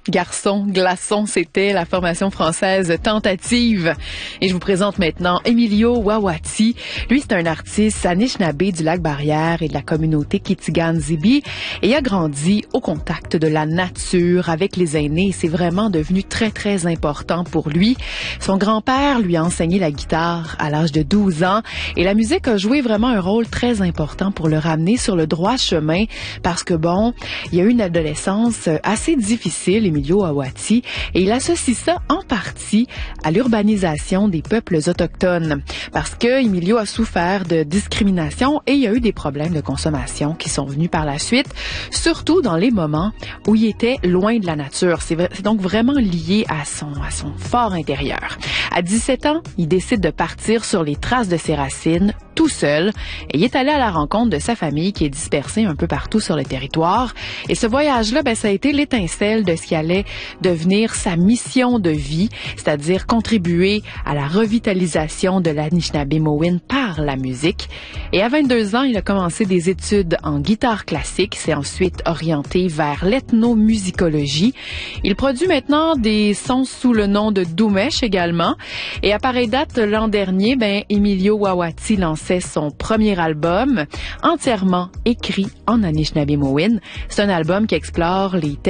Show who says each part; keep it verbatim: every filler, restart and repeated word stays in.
Speaker 1: Garçon, glaçon, c'était la formation française Tentative. Et je vous présente maintenant Emilio Wawati. Lui, c'est un artiste Anishinaabe du Lac-Barrière et de la communauté Kitigan-Zibi. Et il a grandi au contact de la nature avec les aînés. C'est vraiment devenu très, très important pour lui. Son grand-père lui a enseigné la guitare à l'âge de douze ans. Et la musique a joué vraiment un rôle très important pour le ramener sur le droit chemin. Parce que bon, il a eu une adolescence assez difficile, Emilio Wawati, et il associe ça en partie à l'urbanisation des peuples autochtones. Parce que Emilio a souffert de discrimination et il y a eu des problèmes de consommation qui sont venus par la suite, surtout dans les moments où il était loin de la nature. C'est, c'est donc vraiment lié à son, à son fort intérieur. À dix-sept ans, il décide de partir sur les traces de ses racines, tout seul, et il est allé à la rencontre de sa famille qui est dispersée un peu partout sur le territoire. Et ce voyage-là, ben, ça a été l'étincelle de ce qui allait devenir sa mission de vie, c'est-à-dire contribuer à la revitalisation de l'Anishinaabe-Mowin par la musique. Et à vingt-deux ans, il a commencé des études en guitare classique, s'est ensuite orienté vers l'ethnomusicologie. Il produit maintenant des sons sous le nom de Doumesh également. Et à pareille date, l'an dernier, ben, Emilio Wawati lançait son premier album entièrement écrit en Anishinaabe-Mowin. C'est un album qui explore les